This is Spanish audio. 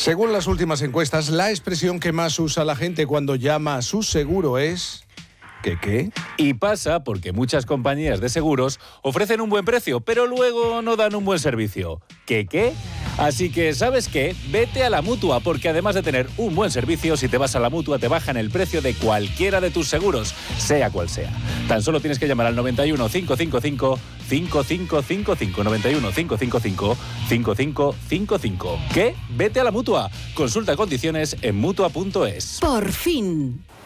Según las últimas encuestas, la expresión que más usa la gente cuando llama a su seguro es... ¿Qué? Y pasa porque muchas compañías de seguros ofrecen un buen precio, pero luego no dan un buen servicio. ¿Qué? Así que, ¿sabes qué? Vete a la Mutua, porque además de tener un buen servicio, si te vas a la Mutua te bajan el precio de cualquiera de tus seguros, sea cual sea. Tan solo tienes que llamar al 91 555 5555, 91 555 5555. ¿Qué? Vete a la Mutua. Consulta condiciones en Mutua.es. Por fin.